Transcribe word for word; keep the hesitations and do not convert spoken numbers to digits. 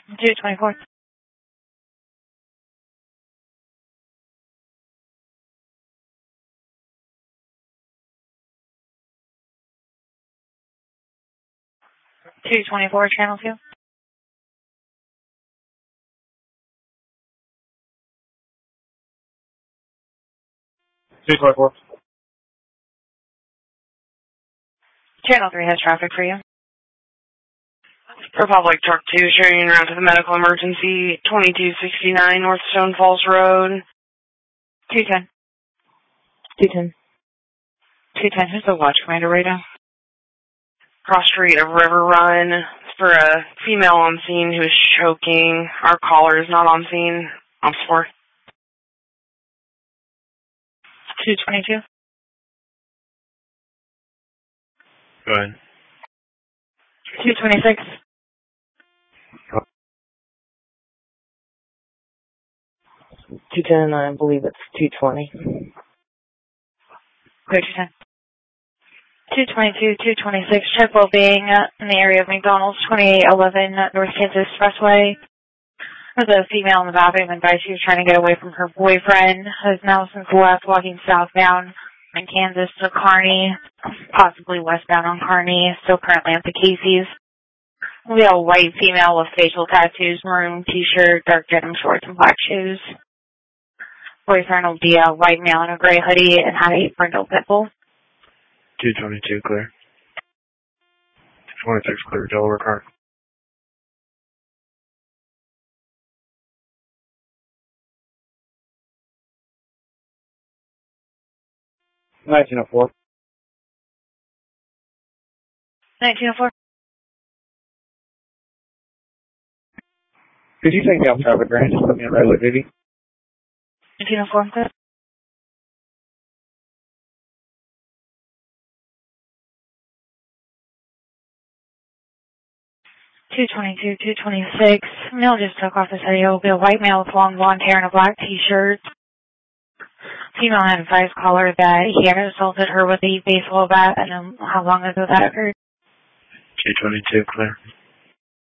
two twenty-four. two twenty-four, channel two. two twenty-four. Channel three has traffic for you. Republic Truck two, showing route to the medical emergency, twenty-two sixty-nine North Stone Falls Road. two ten. two ten. two ten, who's the watch commander right now? Cross street of River Run for a female on scene who is choking. Our caller is not on scene. I'm sorry. two twenty-two. Go ahead. two twenty-six. two ten, I believe it's two twenty. Clear two ten. two twenty-two, two twenty-six, check well-being in the area of McDonald's, twenty-eight eleven North Kansas Expressway. There's a female in the bathroom and advised she was trying to get away from her boyfriend, has now since left walking southbound in Kansas to Kearney, possibly westbound on Kearney, still currently at the Casey's. We have a white female with facial tattoos, maroon t-shirt, dark denim shorts, and black shoes. Boyfriend will be a white male in a gray hoodie and had a brindle pit bull. two twenty-two, clear. two twenty-six, clear, Delaware car. nineteen oh four. nineteen oh four. Could you take me off traffic range and put me on regular duty? nineteen oh four, clear. two twenty-two, two twenty-six. Male just took off his hoodie. It will be a white male with long blonde hair and a black t-shirt. Female had advised caller that he had assaulted her with a baseball bat, and um, how long ago that occurred. two twenty-two, clear.